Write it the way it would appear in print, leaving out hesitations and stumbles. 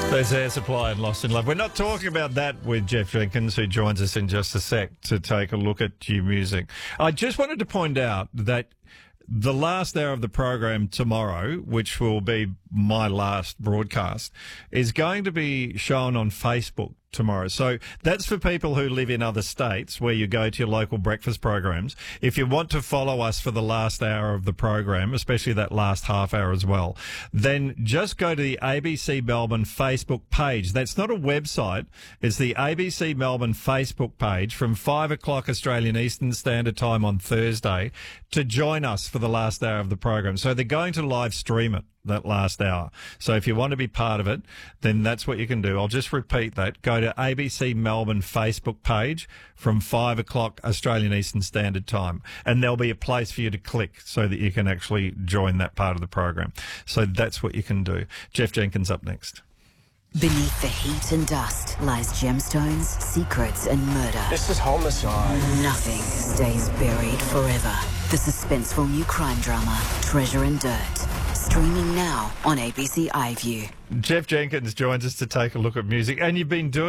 There's Air Supply and Lost in Love. We're not talking about that with Jeff Jenkins, who joins us in just a sec to take a look at new music. I just wanted to point out that the last hour of the program tomorrow, which will be my last broadcast, is going to be shown on Facebook tomorrow. So that's for people who live in other states where you go to your local breakfast programs. If you want to follow us for the last hour of the program, especially that last half hour as well, then just go to the ABC Melbourne Facebook page. That's not a website. It's the ABC Melbourne Facebook page from 5 o'clock Australian Eastern Standard Time on Thursday to join us for the last hour of the program. So they're going to live stream it, that last hour. So if you want to be part of it, then that's what you can do. I'll just repeat that. Go to ABC Melbourne Facebook page from 5 o'clock Australian Eastern Standard Time, and there'll be a place for you to click so that you can actually join that part of the program. So that's what you can do. Jeff Jenkins up next. Beneath the heat and dust lies gemstones, secrets and murder. This is homicide. Nothing stays buried forever. The suspenseful new crime drama, Treasure and Dirt. Streaming now on ABC iView. Jeff Jenkins joins us to take a look at music, and you've been doing